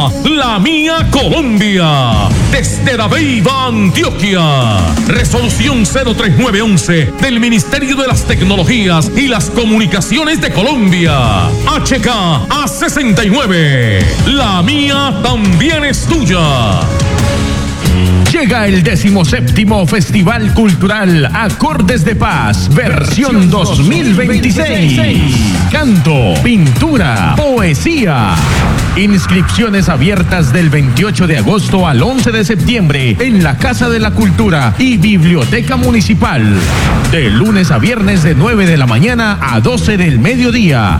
La Mía Colombia, desde La Beiba, Antioquia. Resolución 03911 del Ministerio de las Tecnologías y las Comunicaciones de Colombia. HK A69. La mía también es tuya. Llega el 17º Festival Cultural Acordes de Paz, versión 2026. Canto, pintura, poesía. Inscripciones abiertas del 28 de agosto al 11 de septiembre en la Casa de la Cultura y Biblioteca Municipal. De lunes a viernes de 9 de la mañana a 12 del mediodía.